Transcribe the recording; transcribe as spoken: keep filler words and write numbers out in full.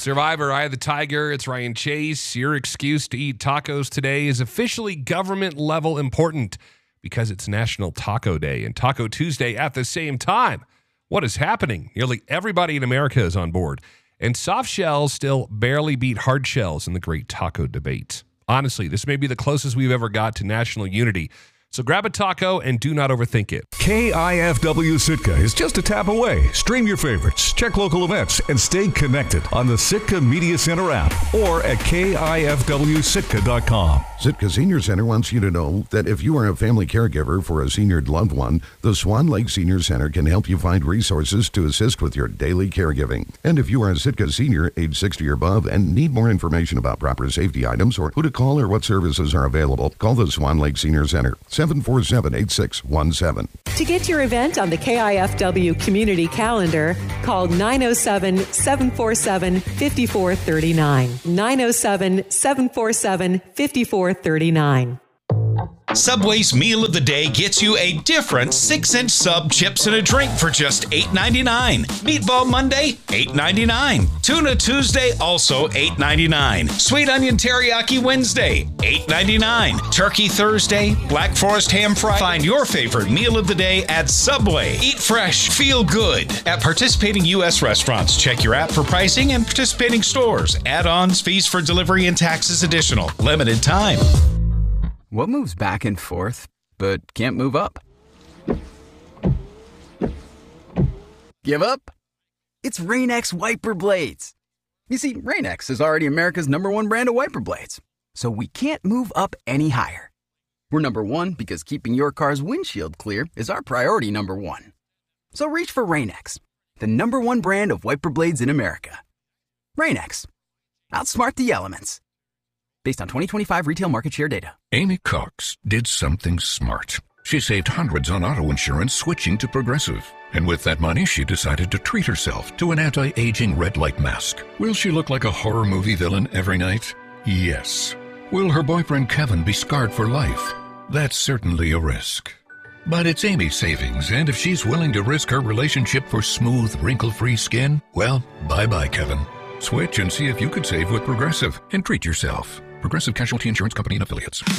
Survivor, Eye of the Tiger, it's Ryan Chase. Your excuse to eat tacos today is officially government level important because it's National Taco Day and Taco Tuesday at the same time. What is happening? Nearly everybody in America is on board, and soft shells still barely beat hard shells in the great taco debate. Honestly, this may be the closest we've ever got to national unity. So grab a taco and do not overthink it. K I F W Sitka is just a tap away. Stream your favorites, check local events, and stay connected on the Sitka Media Center app or at K I F W Sitka dot com. Sitka Senior Center wants you to know that if you are a family caregiver for a senior loved one, the Swan Lake Senior Center can help you find resources to assist with your daily caregiving. And if you are a Sitka senior, age sixty or above, and need more information about proper safety items or who to call or what services are available, call the Swan Lake Senior Center, seven four seven, eight six one seven. To get your event on the K I F W community calendar, call nine oh seven, seven four seven, five four three nine. nine oh seven, seven four seven, five four three nine. Subway's Meal of the Day gets you a different six-inch sub, chips, and a drink for just eight ninety-nine. Meatball Monday, eight ninety-nine. Tuna Tuesday, also eight ninety-nine. Sweet Onion Teriyaki Wednesday, eight ninety-nine. Turkey Thursday, Black Forest Ham Fry. Find your favorite Meal of the Day at Subway. Eat fresh, feel good. At participating U S restaurants, check your app for pricing and participating stores. Add-ons, fees for delivery, and taxes additional. Limited time. What moves back and forth, but can't move up? Give up? It's Rain-X wiper blades. You see, Rain-X is already America's number one brand of wiper blades, so we can't move up any higher. We're number one because keeping your car's windshield clear is our priority number one. So reach for Rain-X, the number one brand of wiper blades in America. Rain-X. Outsmart the elements. Based on twenty twenty-five retail market share data. Amy Cox did something smart. She saved hundreds on auto insurance switching to Progressive. And with that money, she decided to treat herself to an anti-aging red light mask. Will she look like a horror movie villain every night? Yes. Will her boyfriend Kevin be scarred for life? That's certainly a risk. But it's Amy's savings, and if she's willing to risk her relationship for smooth, wrinkle-free skin, well, bye-bye, Kevin. Switch and see if you could save with Progressive and treat yourself. Progressive Casualty Insurance Company and Affiliates.